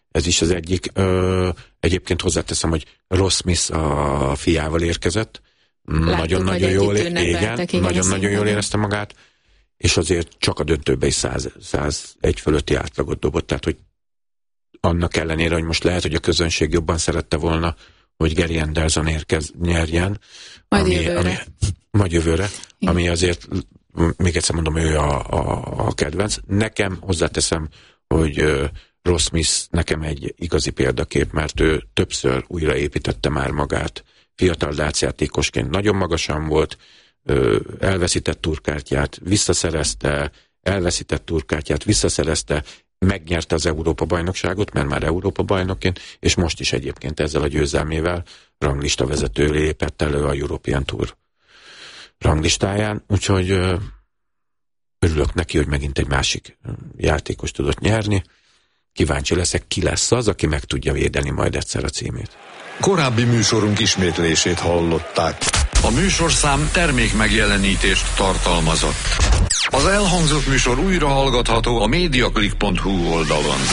Ez is az egyik. Egyébként hozzáteszem, hogy Ross Smith a fiával érkezett. Nagyon-nagyon jól, nagyon-nagyon jól érezte magát, és azért csak a döntőbe is 101 fölötti átlagot dobott, tehát hogy annak ellenére, hogy most lehet, hogy a közönség jobban szerette volna, hogy Gary Anderson nyerjen, majd jövőre, ami azért, még egyszer mondom, ő a kedvenc. Nekem hozzáteszem, hogy Ross Smith nekem egy igazi példakép, mert ő többször újraépítette már magát. Fiatal dárcjátékosként nagyon magasan volt, elveszített turkártyát, visszaszerezte, megnyerte az Európa-bajnokságot, mert már Európa-bajnokként, és most is egyébként ezzel a győzelmével ranglista vezető lépett elő a European Tour ranglistáján, úgyhogy örülök neki, hogy megint egy másik játékos tudott nyerni. Kíváncsi leszek, ki lesz az, aki meg tudja védeni majd egyszer a címét. Korábbi műsorunk ismétlését hallották. A műsorszám termék megjelenítést tartalmazott. Az elhangzott műsor újra hallgatható a mediaclick.hu oldalon.